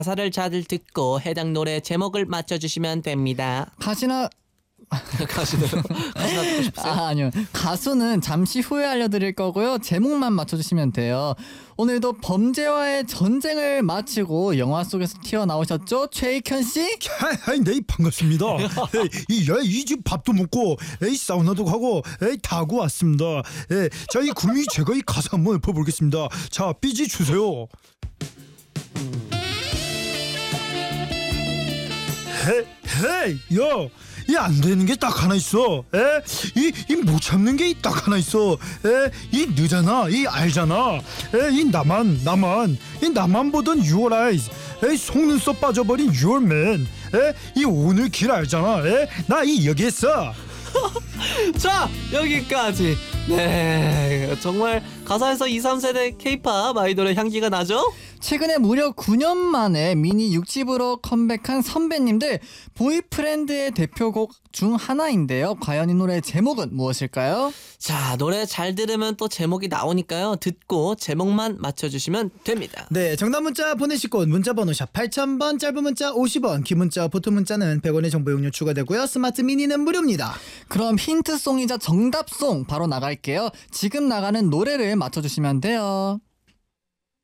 가사를 잘 듣고 해당 노래 제목을 맞춰주시면 됩니다. 가시나 가시나요? 가시나 듣고 싶으세요? 아니요. 가수는 잠시 후에 알려드릴 거고요. 제목만 맞춰주시면 돼요. 오늘도 범죄와의 전쟁을 마치고 영화 속에서 튀어나오셨죠? 최익현 씨? 네, 반갑습니다. 이 집 밥도 먹고 사우나도 가고 다 하고 왔습니다. 자, 이 구미 제가 이 가사 한번 읊어보겠습니다. 자, 삐지 주세요. 야, 이 안 되는 게 딱 하나 있어. 이 못 참는 게 딱 하나 있어. 이 너잖아. 이 알잖아. 이 나만 보던 your eyes. 속눈썹 빠져버린 your man. 이 오늘 길 알잖아. 나 이 여기 있어. 자, 여기까지. 네, 정말 가사에서 2, 3세대 K-팝 아이돌의 향기가 나죠? 최근에 무려 9년 만에 미니 6집으로 컴백한 선배님들 보이프렌드의 대표곡 중 하나인데요. 과연 이 노래 제목은 무엇일까요? 자, 노래 잘 들으면 또 제목이 나오니까요. 듣고 제목만 맞춰주시면 됩니다. 네, 정답 문자 보내실 곳 문자번호 샵 8000번, 짧은 문자 50원, 긴 문자 보통 문자는 100원의 정보 용료 추가되고요. 스마트 미니는 무료입니다. 그럼 힌트송이자 정답송 바로 나갈게요. 지금 나가는 노래를 맞춰주시면 돼요.